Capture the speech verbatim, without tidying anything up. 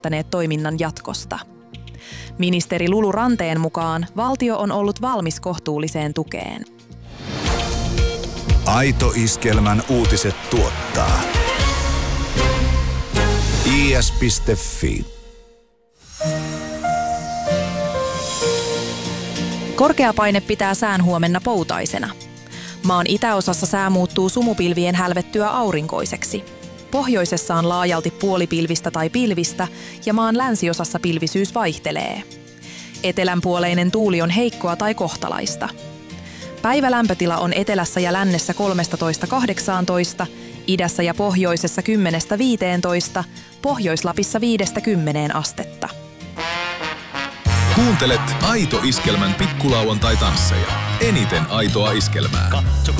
päättäneet toiminnan jatkosta. Ministeri Lulu Ranteen mukaan valtio on ollut valmis kohtuulliseen tukeen. Aito Iskelmän uutiset tuottaa i s piste f i. Korkeapaine pitää sään huomenna poutaisena. Maan itäosassa sää muuttuu sumupilvien hälvettyä aurinkoiseksi. Pohjoisessa on laajalti puolipilvistä tai pilvistä ja maan länsiosassa pilvisyys vaihtelee. Etelänpuoleinen tuuli on heikkoa tai kohtalaista. Päivälämpötila on etelässä ja lännessä kolmetoista kahdeksantoista, idässä ja pohjoisessa kymmenestä viiteentoista, Pohjois-Lapissa viidestä kymmeneen astetta. Kuuntelet Aito Iskelmän pikkulauantai-tansseja. Eniten aitoa iskelmää.